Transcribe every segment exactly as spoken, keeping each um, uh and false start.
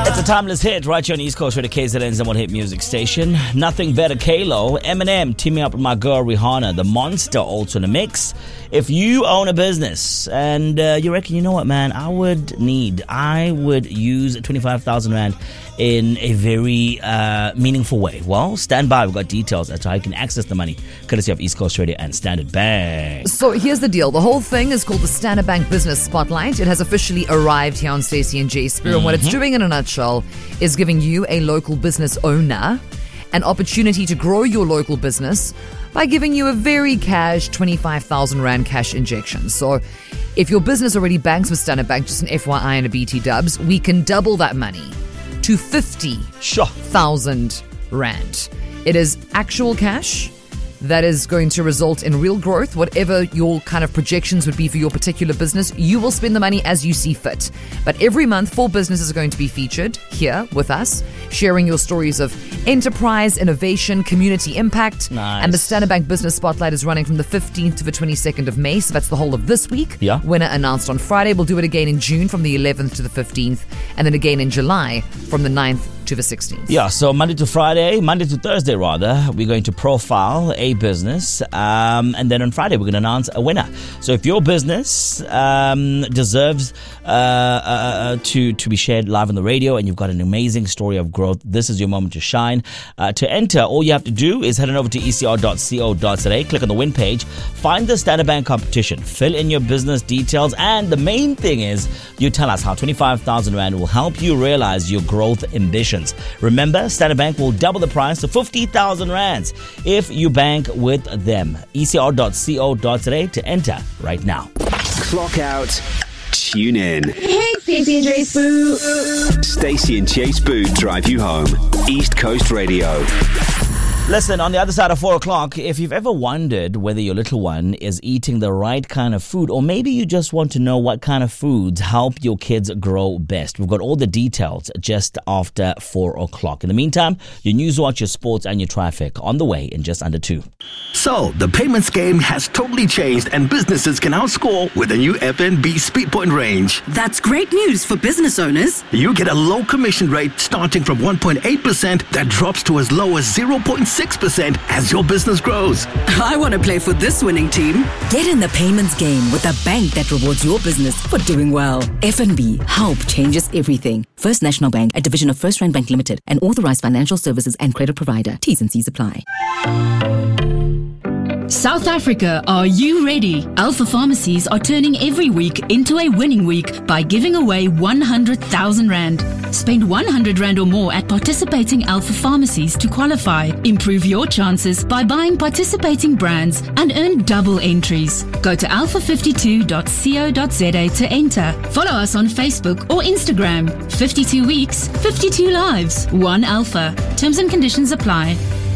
It's a timeless hit right here on East Coast Radio, K Z N's number one hit music station. Nothing Better K-Lo. Eminem teaming up with my girl Rihanna. The Monster also in the mix. If you own a business and uh, you reckon, you know what, man, I would need, I would use twenty-five thousand rand in a very uh, meaningful way. Well, stand by. We've got details as to how you can access the money, courtesy of East Coast Radio and Standard Bank. So here's the deal. The whole thing is called the Standard Bank Business Spotlight. It has officially arrived here on Stacey and Jay Spear. Mm-hmm. And what it's doing in a nutshell is giving you, a local business owner, an opportunity to grow your local business by giving you a very cash twenty-five thousand rand cash injection. So if your business already banks with Standard Bank, just an F Y I and a B T dubs, we can double that money to fifty thousand rand. It is actual cash that is going to result in real growth. Whatever your kind of projections would be for your particular business, you will spend the money as you see fit. But every month, four businesses are going to be featured here with us, sharing your stories of enterprise, innovation, community impact. Nice. And the Standard Bank Business Spotlight is running from the fifteenth to the twenty-second of May, so that's the whole of this week. Yeah. Winner announced on Friday. We'll do it again in June from the eleventh to the fifteenth, and then again in July from the ninth to the sixteenth. Yeah, so Monday to Friday, Monday to Thursday rather, we're going to profile a business, um, and then on Friday we're going to announce a winner. So if your business um, deserves uh, uh, to to be shared live on the radio, and you've got an amazing story of growth, this is your moment to shine. Uh, to enter, all you have to do is head on over to e c r dot co dot za, click on the win page, find the Standard Bank competition, fill in your business details, and the main thing is you tell us how twenty-five thousand rand will help you realize your growth ambitions. Remember, Standard Bank will double the price to fifty thousand rands if you bank with them. e c r dot co dot za to enter right now. Clock out. Tune in. Hey, Stacey and Jay Spoo. Stacey and Jay Spoo drive you home. East Coast Radio. Listen, on the other side of four o'clock, if you've ever wondered whether your little one is eating the right kind of food, or maybe you just want to know what kind of foods help your kids grow best, we've got all the details just after four o'clock. In the meantime, your news watch, your sports, and your traffic on the way in just under two. So, the payments game has totally changed, and businesses can now score with the new F N B Speedpoint range. That's great news for business owners. You get a low commission rate starting from one point eight percent that drops to as low as zero point six percent as your business grows. I want to play for this winning team. Get in the payments game with a bank that rewards your business for doing well. F N B, help changes everything. First National Bank, a division of First Rand Bank Limited, an authorized financial services and credit provider. T's and C's apply. South Africa, are you ready? Alpha Pharmacies are turning every week into a winning week by giving away one hundred thousand rand. Spend one hundred rand or more at participating Alpha Pharmacies to qualify. Improve your chances by buying participating brands and earn double entries. Go to alpha fifty-two dot co dot za to enter. Follow us on Facebook or Instagram. fifty-two weeks, fifty-two lives, one Alpha. Terms and conditions apply.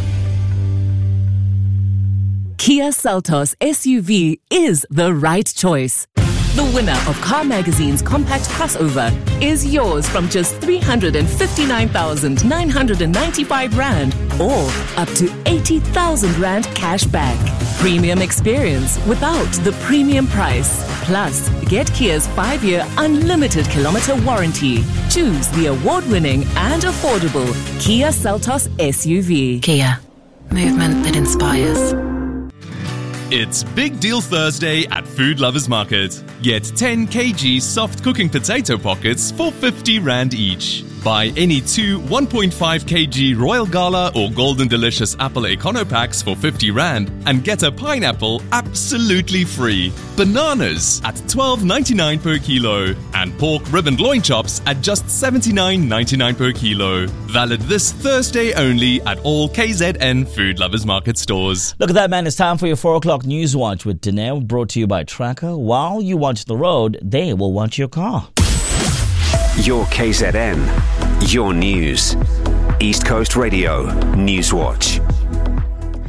Kia Seltos S U V is the right choice. The winner of Car Magazine's compact crossover is yours from just three hundred fifty-nine thousand nine hundred ninety-five rand or up to eighty thousand rand cash back. Premium experience without the premium price. Plus, get Kia's five-year unlimited kilometer warranty. Choose the award-winning and affordable Kia Seltos S U V. Kia, movement that inspires. It's Big Deal Thursday at Food Lovers Market. Get ten kilograms soft cooking potato pockets for fifty rand each. Buy any two one point five kilograms Royal Gala or Golden Delicious Apple Econo Packs for fifty rand and get a pineapple absolutely free. Bananas at twelve ninety-nine per kilo and pork rib and loin chops at just seventy-nine ninety-nine per kilo. Valid this Thursday only at all K Z N Food Lovers Market stores. Look at that, man. It's time for your four o'clock News Watch with Danelle, brought to you by Tracker. While you watch the road, they will watch your car. Your K Z N, your news. East Coast Radio News Watch.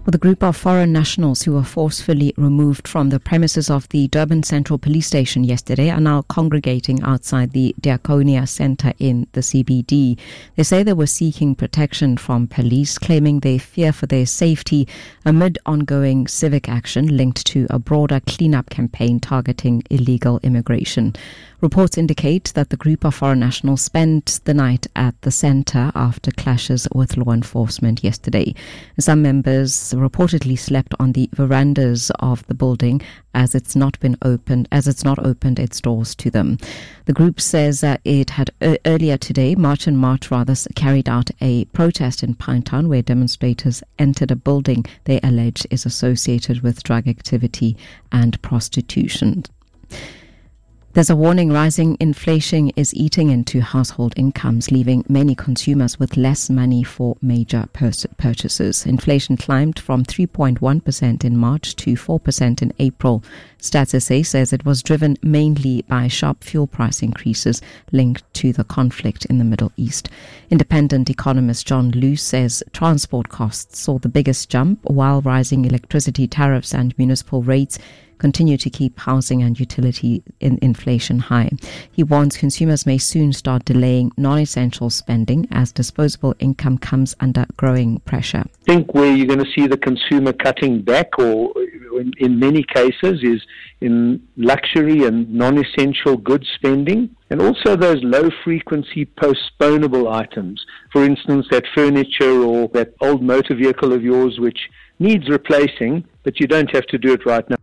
Well, the group of foreign nationals who were forcefully removed from the premises of the Durban Central Police Station yesterday are now congregating outside the Diaconia Centre in the C B D. They say they were seeking protection from police, claiming they fear for their safety amid ongoing civic action linked to a broader cleanup campaign targeting illegal immigration. Reports indicate that the group of foreign nationals spent the night at the centre after clashes with law enforcement yesterday. Some members reportedly slept on the verandas of the building as it's not been opened, as it's not opened its doors to them. The group says that it had uh, earlier today, March and March rather, carried out a protest in Pinetown where demonstrators entered a building they allege is associated with drug activity and prostitution. There's a warning rising inflation is eating into household incomes, leaving many consumers with less money for major pers- purchases. Inflation climbed from three point one percent in March to four percent in April. Stats S A says it was driven mainly by sharp fuel price increases linked to the conflict in the Middle East. Independent economist John Luce says transport costs saw the biggest jump, while rising electricity tariffs and municipal rates continue to keep housing and utility in inflation high. He warns consumers may soon start delaying non-essential spending as disposable income comes under growing pressure. I think where you're going to see the consumer cutting back, or in, in many cases, is in luxury and non-essential goods spending, and also those low-frequency postponable items. For instance, that furniture or that old motor vehicle of yours which needs replacing, but you don't have to do it right now.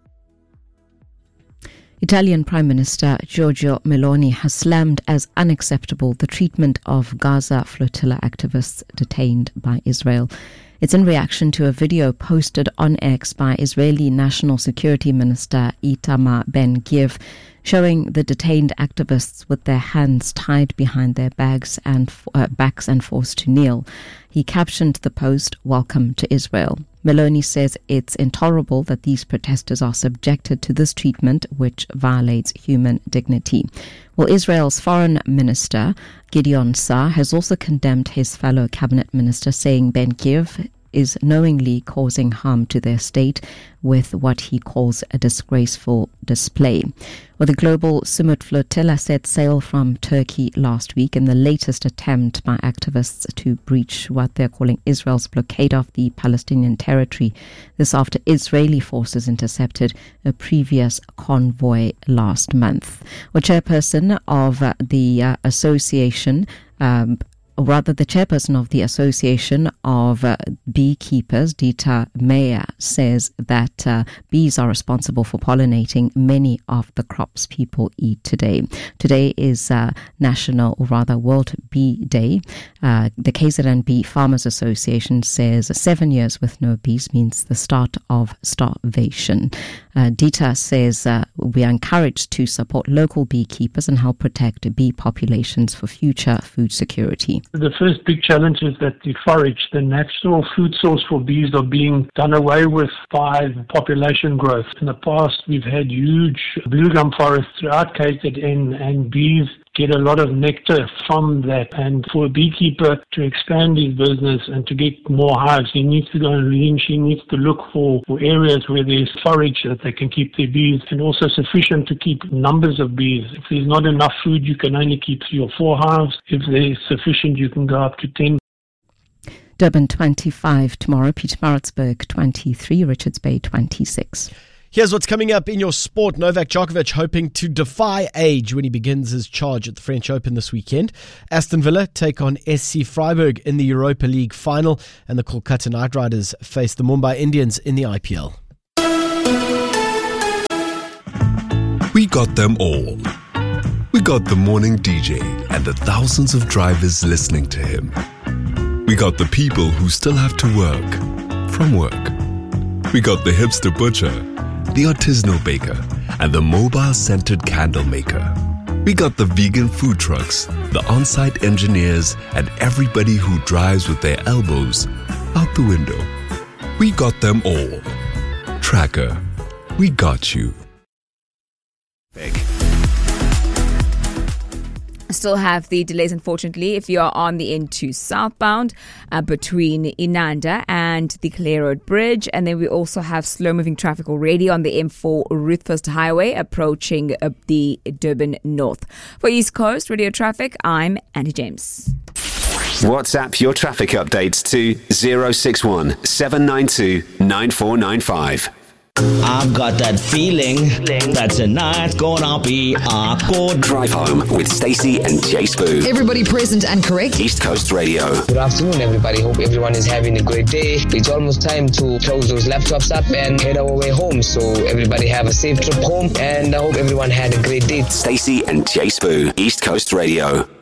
Italian Prime Minister Giorgia Meloni has slammed as unacceptable the treatment of Gaza flotilla activists detained by Israel. It's in reaction to a video posted on X by Israeli National Security Minister Itamar Ben-Gvir showing the detained activists with their hands tied behind their bags and uh, backs and forced to kneel. He captioned the post, "Welcome to Israel." Meloni says it's intolerable that these protesters are subjected to this treatment, which violates human dignity. Well, Israel's foreign minister, Gideon Saar, has also condemned his fellow cabinet minister, saying Ben-Gvir is knowingly causing harm to their state with what he calls a disgraceful display. Well, the global Sumut flotilla set sail from Turkey last week in the latest attempt by activists to breach what they're calling Israel's blockade of the Palestinian territory. This after Israeli forces intercepted a previous convoy last month. Well, chairperson of uh, the uh, association, um, or rather the chairperson of the Association of uh, Beekeepers, Dieter Meyer, says that uh, bees are responsible for pollinating many of the crops people eat today. Today is uh, National, or rather World Bee Day. Uh, the K Z N B Farmers Association says seven years with no bees means the start of starvation. Uh, Dieter says uh, we are encouraged to support local beekeepers and help protect bee populations for future food security. The first big challenge is that the forage, the natural food source for bees, are being done away with by population growth. In the past, we've had huge blue gum forests throughout K Z N, and bees get a lot of nectar from that. And for a beekeeper to expand his business and to get more hives, he needs to go and range, he needs to look for, for areas where there's forage that they can keep their bees, and also sufficient to keep numbers of bees. If there's not enough food, you can only keep three or four hives. If there's sufficient, you can go up to ten. Durban twenty-five tomorrow, Pietermaritzburg twenty-three, Richards Bay twenty-six. Here's what's coming up in your sport. Novak Djokovic hoping to defy age when he begins his charge at the French Open this weekend. Aston Villa take on S C Freiburg in the Europa League final, and the Kolkata Knight Riders face the Mumbai Indians in the I P L. We got them all. We got the morning D J and the thousands of drivers listening to him. We got the people who still have to work from work. We got the hipster butcher, the artisanal baker, and the mobile-centered candle maker. We got the vegan food trucks, the on-site engineers, and everybody who drives with their elbows out the window. We got them all. Tracker, we got you. Big. Still have the delays, unfortunately, if you are on the N two southbound uh, between Inanda and and the Clare Road Bridge. And then we also have slow-moving traffic already on the M four Ruthfirst Highway approaching uh, the Durban North. For East Coast Radio Traffic, I'm Andy James. WhatsApp your traffic updates to zero six one seven nine two nine four nine five. I've got that feeling that tonight's gonna be a good drive home with Stacey and Jay Spoo. Everybody present and correct. East Coast Radio. Good afternoon, everybody. Hope everyone is having a great day. It's almost time to close those laptops up and head our way home. So everybody have a safe trip home, and I hope everyone had a great day. Stacey and Jay Spoo, East Coast Radio.